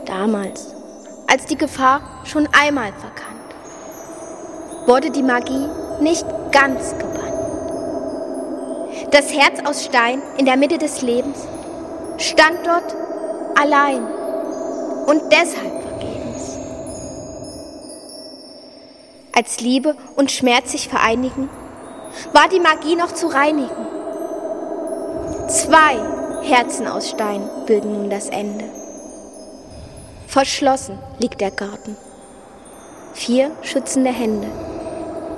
Damals, als die Gefahr schon einmal verkannt, wurde die Magie nicht ganz gebannt. Das Herz aus Stein in der Mitte des Lebens stand dort allein und deshalb vergebens. Als Liebe und Schmerz sich vereinigen, war die Magie noch zu reinigen. 2 Herzen aus Stein bilden nun das Ende. Verschlossen liegt der Garten, 4 schützende Hände